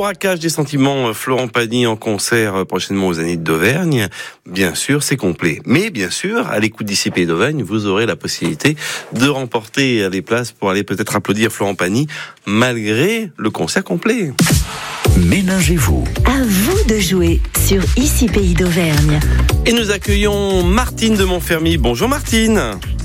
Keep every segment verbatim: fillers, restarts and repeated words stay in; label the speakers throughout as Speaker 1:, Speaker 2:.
Speaker 1: braquage des sentiments, Florent Pagny en concert prochainement aux Zénith d'Auvergne. Bien sûr, c'est complet. Mais bien sûr, à l'écoute d'I C P d'Auvergne, vous aurez la possibilité de remporter les places pour aller peut-être applaudir Florent Pagny malgré le concert complet.
Speaker 2: Ménagez-vous.
Speaker 3: À vous de jouer sur I C P d'Auvergne.
Speaker 1: Et nous accueillons Martine de Montfermy. Bonjour Martine.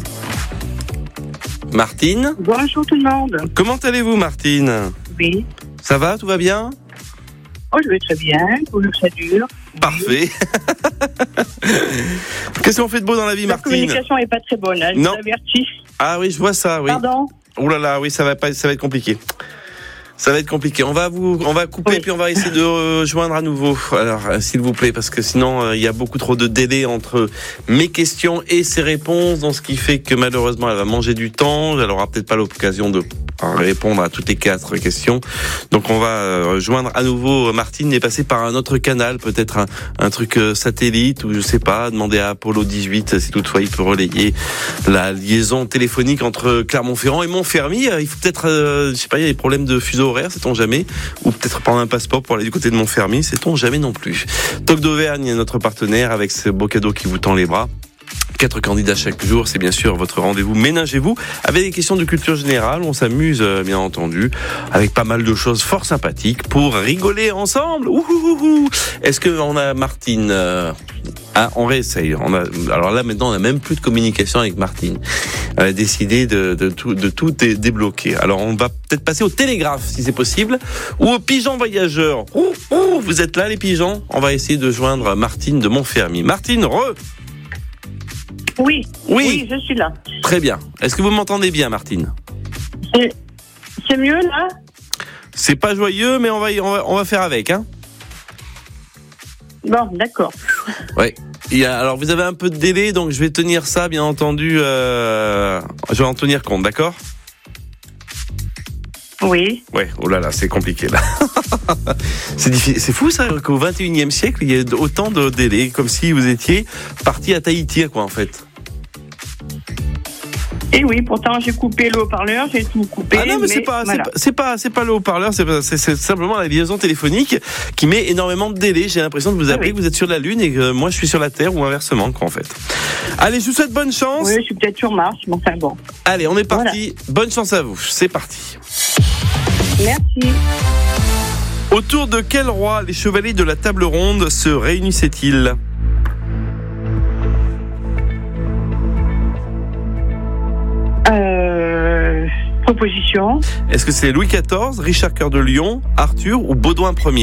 Speaker 1: Martine.
Speaker 4: Bonjour tout le monde.
Speaker 1: Comment allez-vous Martine ?
Speaker 4: Oui.
Speaker 1: Ça va, tout va bien ?
Speaker 4: Oh, je vais très bien, tout le ça dure.
Speaker 1: Parfait. Qu'est-ce qu'on fait de beau dans la vie,
Speaker 4: La
Speaker 1: Martine ?
Speaker 4: communication est pas très bonne, hein, je
Speaker 1: Non.
Speaker 4: vous avertis.
Speaker 1: Ah oui, je vois ça, oui.
Speaker 4: Pardon ?
Speaker 1: Ouh là là, oui, ça va pas, ça va être compliqué. Ça va être compliqué. On va vous, on va couper
Speaker 4: Oui.
Speaker 1: puis on va essayer de rejoindre à nouveau. Alors, euh, s'il vous plaît, parce que sinon euh, il y a beaucoup trop de délai entre mes questions et ses réponses, donc ce qui fait que malheureusement elle va manger du temps. Elle aura peut-être pas l'occasion de répondre à toutes les quatre questions. Donc on va euh, rejoindre à nouveau Martine et passer par un autre canal, peut-être un, un truc euh, satellite ou je sais pas. Demander à Apollo dix-huit si toutefois il peut relayer la liaison téléphonique entre Clermont-Ferrand et Montfermy. Euh, il faut peut-être, euh, je sais pas, il y a des problèmes de fuseau horaire, sait-on jamais, ou peut-être prendre un passeport pour aller du côté de Montfermy, sait-on jamais non plus. Toc d'Auvergne est notre partenaire avec ce beau cadeau qui vous tend les bras. Quatre candidats chaque jour, c'est bien sûr votre rendez-vous Ménagez-vous avec des questions de culture générale. On s'amuse bien entendu avec pas mal de choses fort sympathiques pour rigoler ensemble. Ouhouhou. Est-ce que on a Martine euh... Ah, on réessaye. On a, alors là, maintenant, on n'a même plus de communication avec Martine. Elle a décidé de, de, tout, de tout dé- débloquer. Alors, on va peut-être passer au télégraphe, si c'est possible, ou au pigeon voyageur. Ouh, ouh, vous êtes là, les pigeons ? On va essayer de joindre Martine de Montfermy. Martine, re
Speaker 4: Oui.
Speaker 1: Oui.
Speaker 4: Oui, je suis là.
Speaker 1: Très bien. Est-ce que vous m'entendez bien, Martine ?
Speaker 4: C'est, c'est mieux là ?
Speaker 1: C'est pas joyeux, mais on va, y- on va, on va faire avec, hein.
Speaker 4: Bon, d'accord.
Speaker 1: Ouais. Il y a, alors, vous avez un peu de délai, donc je vais tenir ça, bien entendu. Euh, je vais en tenir compte, d'accord ?
Speaker 4: Oui.
Speaker 1: Ouais, oh là là, c'est compliqué là. c'est difficile. C'est fou ça qu'au vingt et unième siècle, il y ait autant de délais, comme si vous étiez parti à Tahiti, quoi, en fait.
Speaker 4: Et oui, pourtant j'ai coupé le haut-parleur, j'ai tout coupé.
Speaker 1: Ah non, mais,
Speaker 4: mais
Speaker 1: c'est pas,
Speaker 4: voilà.
Speaker 1: c'est pas, c'est pas, c'est pas le haut-parleur, c'est, pas- c'est, c'est simplement la liaison téléphonique qui met énormément de délais. J'ai l'impression de vous appeler
Speaker 4: Ah oui.
Speaker 1: que vous êtes sur la Lune et que moi je suis sur la Terre ou inversement, quoi, en fait. Allez, je vous souhaite bonne chance.
Speaker 4: Oui, je suis peut-être sur Mars, mais enfin bon.
Speaker 1: Allez, on est parti. Bonne chance à vous. C'est parti.
Speaker 4: Merci.
Speaker 1: Autour de quel roi les chevaliers de la table ronde se réunissaient-ils ?
Speaker 4: Euh, proposition.
Speaker 1: Est-ce que c'est Louis quatorze, Richard Cœur de Lion, Arthur ou Baudouin Ier ?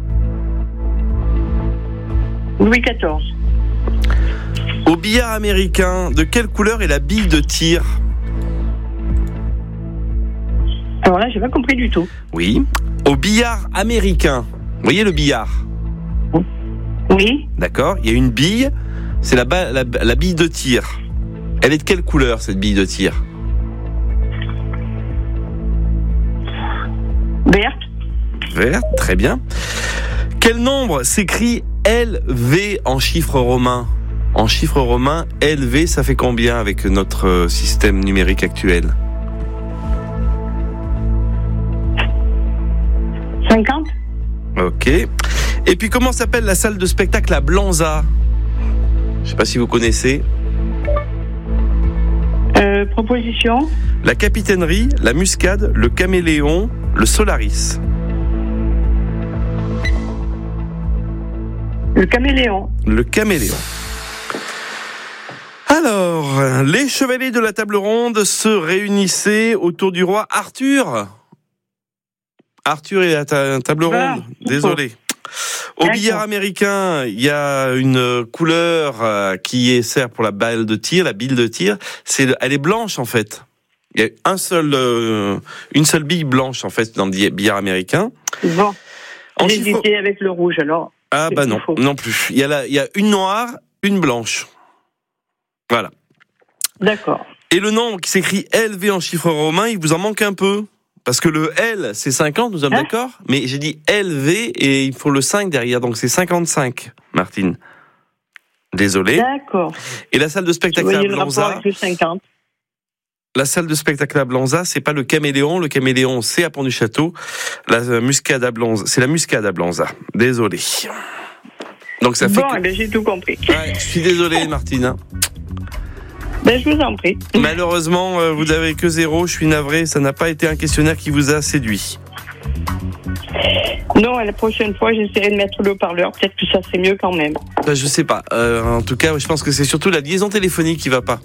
Speaker 4: Louis quatorze.
Speaker 1: Au billard américain, de quelle couleur est la bille de tir ?
Speaker 4: Alors là, j'ai pas compris du tout.
Speaker 1: Oui. Au billard américain, vous voyez le billard ?
Speaker 4: Oui.
Speaker 1: D'accord ? Il y a une bille, c'est la, ba- la, la bille de tir. Elle est de quelle couleur, cette bille de tir ?
Speaker 4: Verte.
Speaker 1: Vert, très bien. Quel nombre s'écrit L V en chiffres romains ? En chiffres romains, L V, ça fait combien avec notre système numérique actuel ?
Speaker 4: cinquante.
Speaker 1: Ok. Et puis, comment s'appelle la salle de spectacle à Blanza ? Je sais pas si vous connaissez.
Speaker 4: Euh, proposition.
Speaker 1: La Capitainerie, la Muscade, le Caméléon, le Solaris.
Speaker 4: Le caméléon.
Speaker 1: Le Caméléon. Alors, les chevaliers de la table ronde se réunissaient autour du roi Arthur. Arthur est à ta table ronde.
Speaker 4: Ah,
Speaker 1: Désolé. Au
Speaker 4: D'accord.
Speaker 1: billard américain, il y a une couleur euh, qui est sert pour la balle de tir, la bille de tir. C'est, elle est blanche en fait. Il y a un seul, euh, une seule bille blanche en fait dans le billard américain.
Speaker 4: Bon.
Speaker 1: En
Speaker 4: J'ai
Speaker 1: chiffre-
Speaker 4: hésité avec le rouge alors.
Speaker 1: Ah
Speaker 4: C'est
Speaker 1: bah
Speaker 4: tout
Speaker 1: non,
Speaker 4: faux.
Speaker 1: non plus. Il y a la, il y a une noire, une blanche. Voilà.
Speaker 4: D'accord.
Speaker 1: Et le nombre qui s'écrit L V en chiffre romain, il vous en manque un peu. Parce que le L, c'est cinquante, nous sommes
Speaker 4: Hein
Speaker 1: d'accord ? Mais j'ai dit L V et il faut le cinq derrière, donc c'est cinquante-cinq, Martine. Désolé.
Speaker 4: D'accord.
Speaker 1: Et la salle de
Speaker 4: Vous
Speaker 1: spectacle à
Speaker 4: voyez le rapport
Speaker 1: Blanza,
Speaker 4: avec le cinquante.
Speaker 1: La salle de spectacle à Blanza, c'est pas le Caméléon. Le Caméléon, c'est à Pont-du-Château. La muscade à Blanza, c'est la muscade à Blanza. Désolé. Donc ça fait
Speaker 4: Bon,
Speaker 1: que...
Speaker 4: eh ben, j'ai tout compris.
Speaker 1: Ouais, je suis désolé, Martine. hein.
Speaker 4: Ben, je vous en prie.
Speaker 1: Malheureusement, euh, vous n'avez que zéro. Je suis navré. Ça n'a pas été un questionnaire qui vous a séduit.
Speaker 4: Non, la prochaine fois, j'essaierai de mettre le haut-parleur. Peut-être que ça serait mieux quand même.
Speaker 1: Ben, je sais pas. Euh, en tout cas, je pense que c'est surtout la liaison téléphonique qui va pas.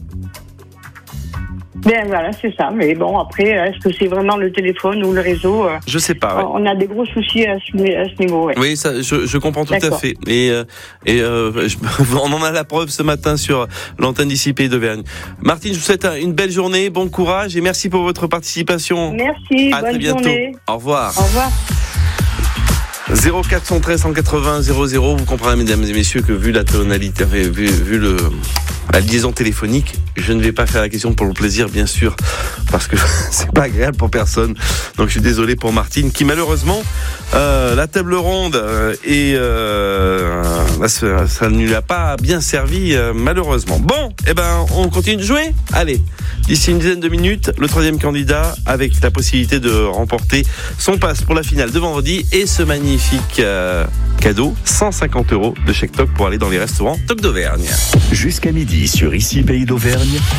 Speaker 4: Ben voilà, c'est ça. Mais bon, après, est-ce que c'est vraiment le téléphone ou le réseau euh,
Speaker 1: Je sais pas. Ouais.
Speaker 4: On a des gros soucis à ce, à ce niveau. Ouais.
Speaker 1: Oui, ça, je, je comprends tout
Speaker 4: D'accord.
Speaker 1: à fait. Et, euh, et euh, je, on en a la preuve ce matin sur l'antenne d'I C P d'Auvergne. Martine, je vous souhaite une belle journée, bon courage et merci pour votre participation.
Speaker 4: Merci,
Speaker 1: À
Speaker 4: bonne
Speaker 1: très bientôt.
Speaker 4: journée.
Speaker 1: Au revoir.
Speaker 4: Au revoir.
Speaker 1: zéro quatre cent treize cent quatre-vingts zéro zéro. Vous comprenez, mesdames et messieurs, que vu la tonalité, vu, vu le, la liaison téléphonique, je ne vais pas faire la question pour le plaisir, bien sûr, parce que c'est pas agréable pour personne. Donc je suis désolé pour Martine, qui malheureusement, euh, la table ronde euh, et euh, bah, ça, ça ne lui a pas bien servi, euh, malheureusement. Bon, eh ben, on continue de jouer. Allez, d'ici une dizaine de minutes, le troisième candidat avec la possibilité de remporter son passe pour la finale de vendredi et ce magnifique euh, cadeau, cent cinquante euros de chèque Toc pour aller dans les restaurants Toc d'Auvergne.
Speaker 2: Jusqu'à midi sur Ici Pays d'Auvergne.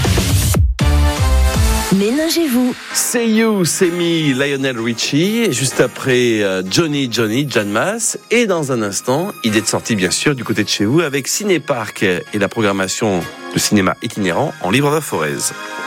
Speaker 3: Ménagez-vous.
Speaker 1: C'est You, c'est Me, Lionel Richie, juste après euh, Johnny Johnny, Jan Mass, et dans un instant, il est sorti bien sûr du côté de chez vous avec Cinépark et la programmation de cinéma itinérant en Livre de Forez.